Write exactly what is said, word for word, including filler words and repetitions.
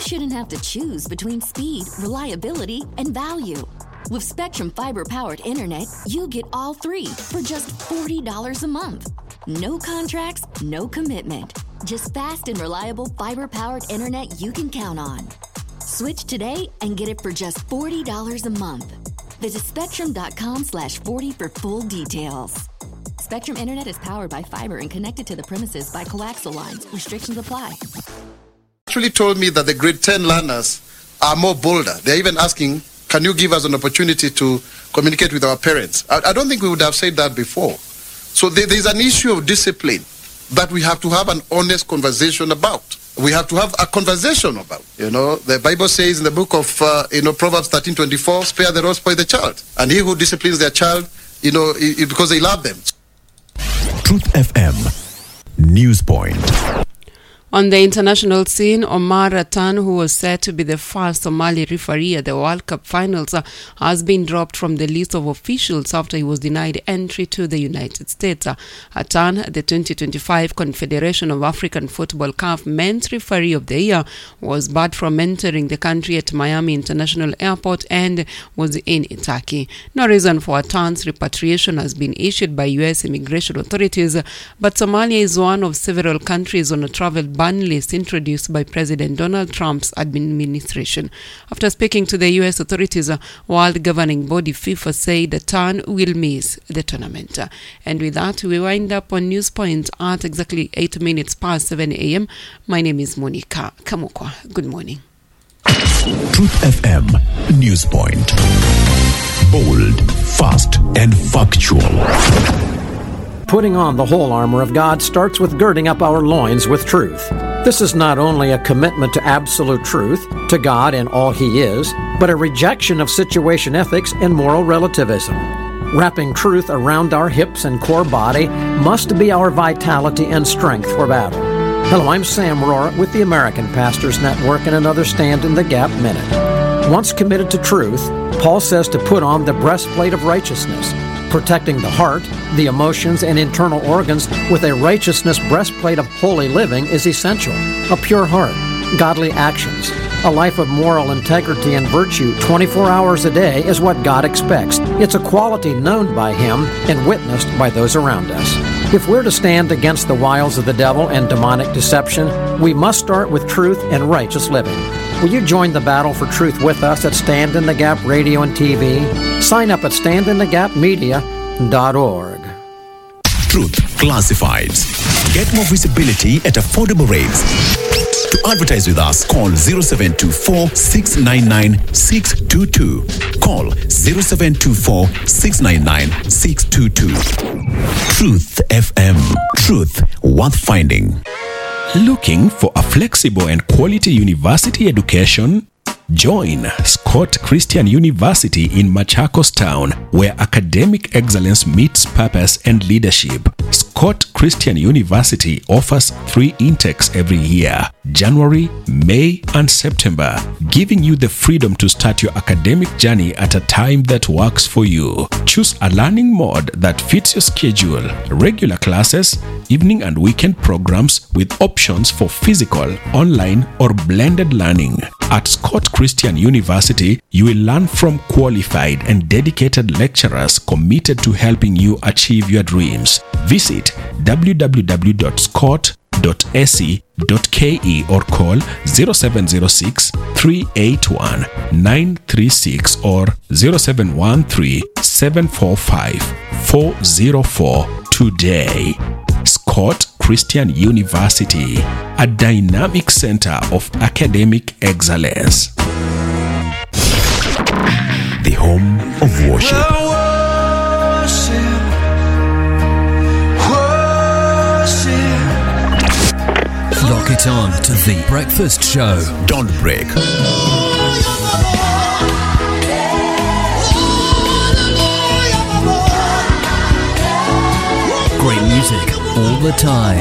shouldn't have to choose between speed, reliability, and value. With Spectrum Fiber-powered internet, you get all three for just forty dollars a month. No contracts, no commitment. Just fast and reliable fiber-powered internet you can count on. Switch today and get it for just forty dollars a month. Visit spectrum.com slash 40 for full details. Spectrum Internet is powered by fiber and connected to the premises by coaxial lines. Restrictions apply. Actually told me that the grade ten learners are more bolder. They're even asking, can you give us an opportunity to communicate with our parents? I, I don't think we would have said that before. So there, there's an issue of discipline that we have to have an honest conversation about. We have to have a conversation about. You know, the Bible says in the book of, uh, you know, Proverbs thirteen twenty-four, spare the rod, spoil the child. And he who disciplines their child, you know, it, it, because they love them. Truth F M News Point. On the international scene, Omar Atan, who was said to be the first Somali referee at the World Cup finals, uh, has been dropped from the list of officials after he was denied entry to the United States. Uh, Atan, the twenty twenty-five Confederation of African Football C A F Men's Referee of the Year, was barred from entering the country at Miami International Airport and was in Turkey. No reason for Atan's repatriation has been issued by U S immigration authorities, but Somalia is one of several countries on a travel ban list introduced by President Donald Trump's administration. After speaking to the U S authorities, uh, World Governing Body FIFA said the Atan will miss the tournament. Uh, and with that, we wind up on News Point at exactly eight minutes past seven a.m. My name is Monica Kamukwa. Good morning. Truth F M News Point. Bold, fast, and factual. Putting on the whole armor of God starts with girding up our loins with truth. This is not only a commitment to absolute truth, to God and all He is, but a rejection of situation ethics and moral relativism. Wrapping truth around our hips and core body must be our vitality and strength for battle. Hello, I'm Sam Rohrer with the American Pastors Network and another Stand in the Gap Minute. Once committed to truth, Paul says to put on the breastplate of righteousness. Protecting the heart, the emotions, and internal organs with a righteousness breastplate of holy living is essential. A pure heart, godly actions, a life of moral integrity and virtue twenty-four hours a day is what God expects. It's a quality known by Him and witnessed by those around us. If we're to stand against the wiles of the devil and demonic deception, we must start with truth and righteous living. Will you join the battle for truth with us at Stand in the Gap Radio and T V? Sign up at stand in the gap media dot org. Truth Classifieds. Get more visibility at affordable rates. To advertise with us, call zero seven two four, six nine nine, six two two. Call zero seven two four, six nine nine, six two two. Truth F M. Truth worth finding. Looking for a flexible and quality university education? Join Scott Christian University in Machakos Town, where academic excellence meets purpose and leadership. Scott Christian University offers three intakes every year: January, May, and September, giving you the freedom to start your academic journey at a time that works for you. Choose a learning mode that fits your schedule: regular classes, evening and weekend programs with options for physical, online, or blended learning. At Scott Christian University, you will learn from qualified and dedicated lecturers committed to helping you achieve your dreams. Visit w w w dot scott dot a c dot k e or call zero seven zero six, three eight one, nine three six or zero seven one three, seven four five, four zero four today. Scott Christian University, a dynamic center of academic excellence. The home of worship. Lock it on to The Breakfast Show. Don't break. Great music all the time.